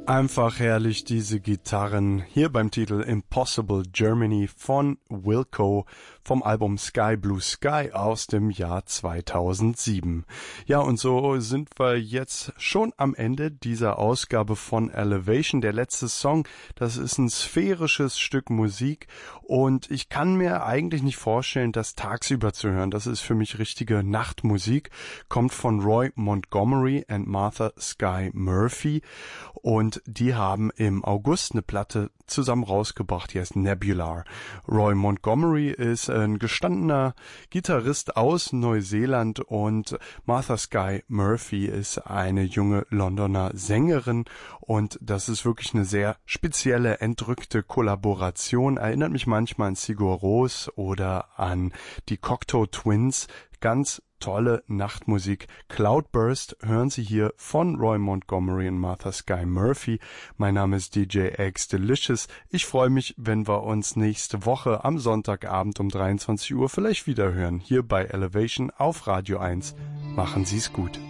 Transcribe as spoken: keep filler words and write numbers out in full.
Einfach herrlich, diese Gitarren. Hier beim Titel Impossible Germany von Wilco vom Album Sky Blue Sky aus dem Jahr zweitausendsieben. Ja, und so sind wir jetzt schon am Ende dieser Ausgabe von Elevation. Der letzte Song, das ist ein sphärisches Stück Musik und ich kann mir eigentlich nicht vorstellen, das tagsüber zu hören. Das ist für mich richtige Nachtmusik. Kommt von Roy Montgomery and Martha Sky Murphy und die haben im August eine Platte zusammen rausgebracht, die heißt Nebular. Roy Montgomery ist ein gestandener Gitarrist aus Neuseeland und Martha Sky Murphy ist eine junge Londoner Sängerin und das ist wirklich eine sehr spezielle, entrückte Kollaboration. Erinnert mich manchmal an Sigur Rós oder an die Cocteau Twins. Ganz tolle Nachtmusik. Cloudburst hören Sie hier von Roy Montgomery und Martha Sky Murphy. Mein Name ist D J X Delicious. Ich freue mich, wenn wir uns nächste Woche am Sonntagabend um dreiundzwanzig Uhr vielleicht wieder hören. Hier bei Elevation auf Radio eins. Machen Sie es gut.